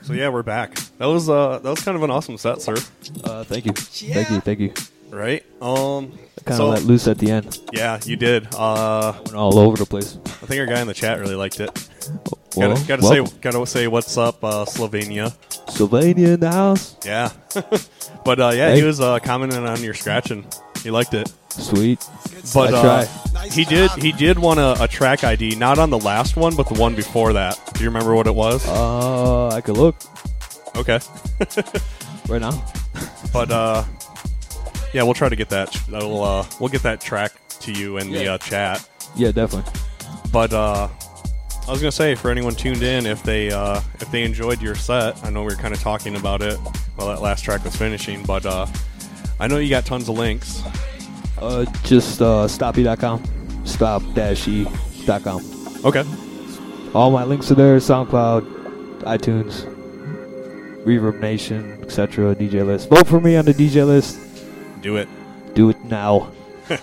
So yeah, we're back. That was kind of an awesome set, sir. Thank you. Thank you. Right? Kind of let loose at the end. Yeah, you did. Went all over the place. I think our guy in the chat really liked it. Well, Gotta say what's up, Slovenia. Slovenia in the house. Yeah. But yeah, Hey. he was commenting on your scratching. He liked it. Sweet. But I he did want a track ID, not on the last one, but the one before that. Do you remember what it was? I could look Okay. right now. But yeah, we'll try to get that. We'll get that track to you in the chat. Yeah, definitely. But I was gonna say, for anyone tuned in, if they enjoyed your set, I know we were kind of talking about it while that last track was finishing, but I know you got tons of links. Just stoppy.com. Stop-e.com. Okay. All my links are there. SoundCloud, iTunes, Reverb Nation, etc. DJ list. Vote for me on the DJ list. Do it. Do it now.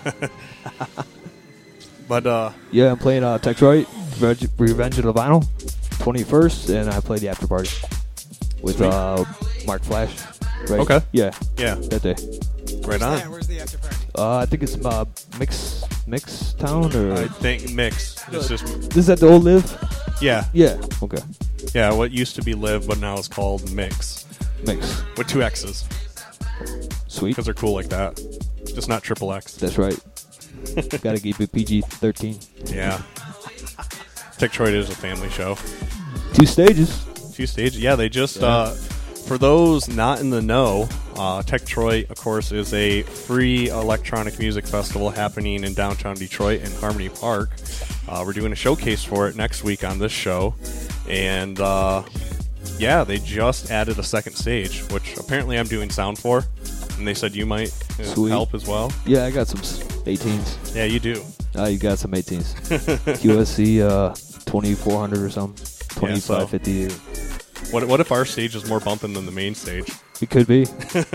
But Yeah, I'm playing Techtroid, Revenge of the Vinyl, 21st, and I play the after party with Mark Flash. Right? Okay. Yeah, yeah, that day. right on. Where's the after party? I think it's Mix Town or I think Mix. It's just this is at the old Live. yeah. Okay. Yeah, what used to be Live, but now is called Mix Mix. with 2 X's Sweet. because they're cool like that. Just not triple X. That's right. Gotta keep it PG-13. Yeah. Techtroid is a family show. 2 stages. 2 stages. Yeah, they just for those not in the know, Techtroid, of course, is a free electronic music festival happening in downtown Detroit in Harmony Park. We're doing a showcase for it next week on this show, and yeah, they just added a second stage, which apparently I'm doing sound for, and they said you might Sweet. help as well. Yeah, I got some 18s. Yeah, you do. You got some 18s. QSC 2400 or something. 2550. What if our stage is more bumping than the main stage? It could be.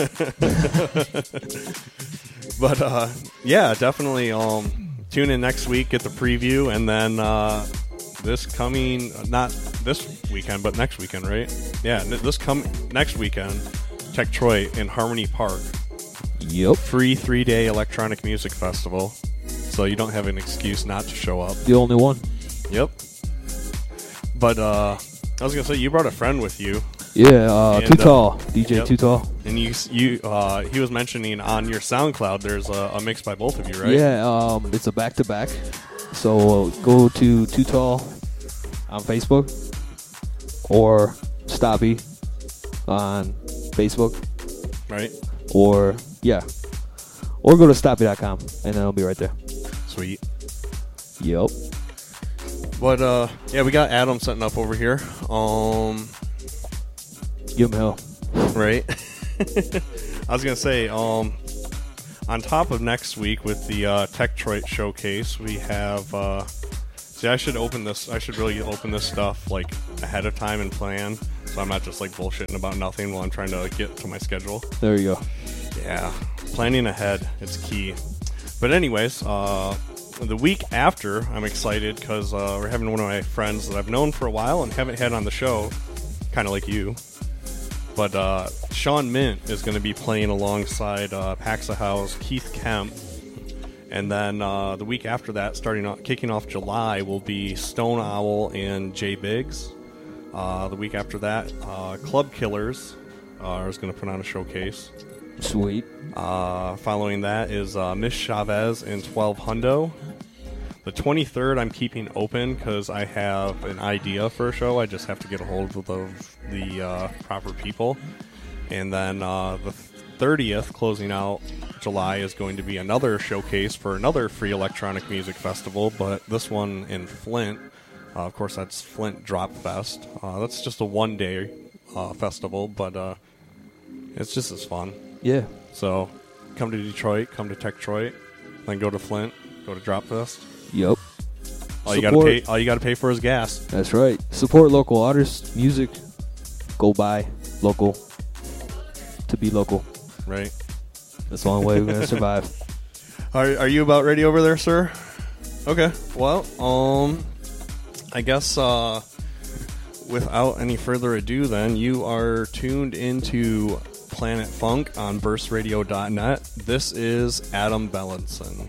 But yeah, definitely tune in next week, get the preview, and then this coming, not this weekend, but next weekend, right? Yeah, next weekend, Techtroid in Harmony Park. Yep. Free 3-day electronic music festival, so you don't have an excuse not to show up. The only one. Yep. But I was gonna say, you brought a friend with you. Yeah, And, Too Tall. DJ yep. Too Tall. And he was mentioning on your SoundCloud there's a mix by both of you, right? Yeah, it's a back-to-back. So go to Too Tall on Facebook or Stoppy on Facebook Right? or go to stoppy.com and then it'll be right there. Sweet. Yep. But yeah, we got Adam setting up over here. Give him hell. Right? I was gonna say, on top of next week with the Techtroid showcase, we have. See, I should really open this stuff like ahead of time and plan, so I'm not just like bullshitting about nothing while I'm trying to get to my schedule. There you go. Yeah, planning ahead, it's key. But anyways, the week after, I'm excited because we're having one of my friends that I've known for a while and haven't had on the show, kind of like you. But Sean Mint is going to be playing alongside Paxa House, Keith Kemp. And then the week after that, kicking off July, will be Stone Owl and Jay Biggs. The week after that, Club Killers is going to put on a showcase. Sweet. Following that is Miss Chavez and 12 Hundo. The 23rd I'm keeping open because I have an idea for a show. I just have to get a hold of the proper people. And then the 30th, closing out July, is going to be another showcase for another free electronic music festival, but this one in Flint. Of course, that's Flint Drop Fest. That's just a one-day festival, but it's just as fun. Yeah. So come to Detroit, come to Techtroid, then go to Flint, go to Drop Fest. Yep. All you gotta pay for is gas. That's right. Support local artists, music. Go buy local to be local. Right. That's the only way we're gonna survive. Are you about ready over there, sir? Okay. Well, I guess without any further ado, then, you are tuned into Planet Funk on burstradio.net. This is Adam Bellinson.